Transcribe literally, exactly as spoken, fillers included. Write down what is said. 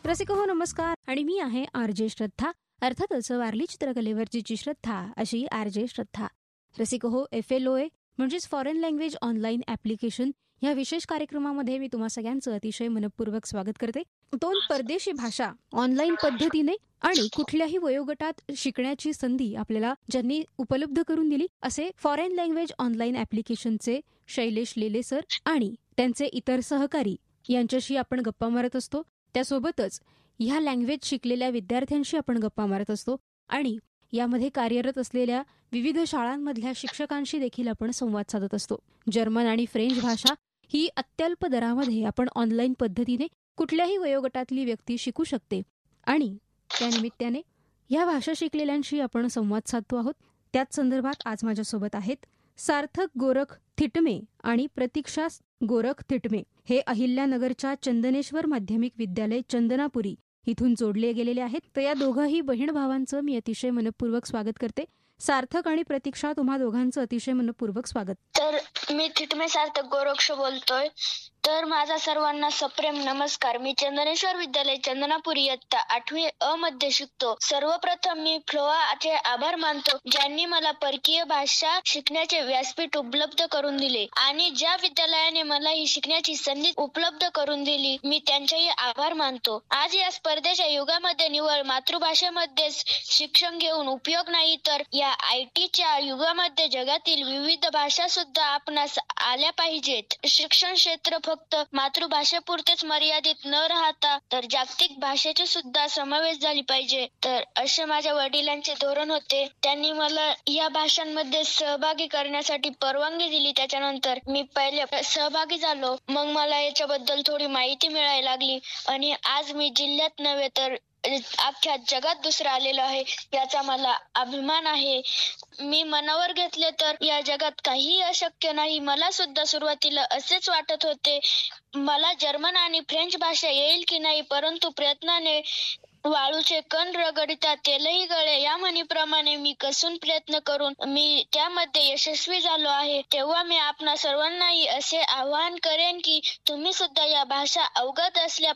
रसिक हो नमस्कार आणि मी आहे आर जे श्रद्धा. अर्थातच वारली चित्रकलेवरची श्रद्धा अशी आर जे श्रद्धा. रसिक हो एफ एल ओ ए म्हणजेच फॉरेन लँग्वेज ऑनलाईन ॲप्लिकेशन या विशेष कार्यक्रमामध्ये मी तुम्हा सगळ्यांचं अतिशय मनपूर्वक स्वागत करते. दोन परदेशी भाषा ऑनलाईन पद्धतीने आणि कुठल्याही वयोगटात शिकण्याची संधी आपल्याला ज्यांनी उपलब्ध करून दिली असे फॉरेन लँग्वेज ऑनलाईन ॲप्लिकेशनचे शैलेश लेले सर आणि त्यांचे इतर सहकारी यांच्याशी आपण गप्पा मारत असतो. त्यासोबतच ह्या लँग्वेज शिकलेल्या विद्यार्थ्यांशी आपण गप्पा मारत असतो आणि यामध्ये कार्यरत असलेल्या विविध शाळांमधल्या शिक्षकांशी देखील आपण संवाद साधत असतो. जर्मन आणि फ्रेंच भाषा ही अत्यल्प दरामध्ये आपण ऑनलाईन पद्धतीने कुठल्याही वयोगटातली व्यक्ती शिकू शकते आणि त्यानिमित्ताने ह्या भाषा शिकलेल्यांशी आपण संवाद साधतो आहोत. त्याच संदर्भात आज माझ्यासोबत आहेत सार्थक गोरख थिटमे आणि प्रतीक्षा गोरख थिटमे. हे अहिल्यानगरच्या चंदनेश्वर माध्यमिक विद्यालय चंदनापुरी इथून जोडले गेलेले आहेत. तर या दोघंही बहीण भावांचं मी अतिशय मनपूर्वक स्वागत करते. सार्थक आणि प्रतीक्षा, तुम्हा दोघांचं अतिशय मनपूर्वक स्वागत. तर मी थिटमे सार्थक गोरक्ष बोलतोय. तर माझा सर्वांना सप्रेम नमस्कार. मी चंदनेश्वर विद्यालय चंदनापुरी इयत्ता आठवी अ मध्ये शिकतो. सर्वप्रथम मी फ्लोआचे आभार मानतो, ज्यांनी मला परकीय भाषा शिकण्याचे व्यासपीठ उपलब्ध करून दिले आणि ज्या विद्यालयाने मला ही शिकण्याची संधी उपलब्ध करून दिली, मी त्यांचेही आभार मानतो. आज या स्पर्धेच्या युगामध्ये निवळ मातृभाषेमध्येच शिक्षण घेऊन उपयोग नाही, तर या आय टीच्या युगामध्ये जगातील विविध भाषा सुद्धा आपणास आल्या पाहिजेत. शिक्षण क्षेत्र फक्त मातृभाषेपुरतेच मर्यादित न राहता तर जागतिक भाषेची सुद्धा समावेश झाली पाहिजे. तर असे माझ्या वडिलांचे धोरण होते. त्यांनी मला या भाषांमध्ये सहभागी करण्यासाठी परवानगी दिली. त्याच्यानंतर मी पहिले सहभागी झालो. मग मला याच्याबद्दल थोडी माहिती मिळायला लागली आणि आज मी जिल्ह्यात नव्हे तर अख्ख्या जगात दुसरं आलेलो आहे, याचा मला अभिमान आहे. मी मनावर घेतले तर या जगात काहीही अशक्य नाही. मला सुद्धा सुरुवातीला असेच वाटत होते, मला जर्मन आणि फ्रेंच भाषा येईल की नाही, परंतु प्रयत्नाने वाळूचे कण रगडिता तेलही गळे या म्हणीप्रमाणे मी कसून प्रयत्न करून मी त्यामध्ये यशस्वी झालो आहे. तेव्हा मी आपणा सर्वांनाही असे आवाहन करेन की तुम्ही सुद्धा या भाषा अवगत असल्या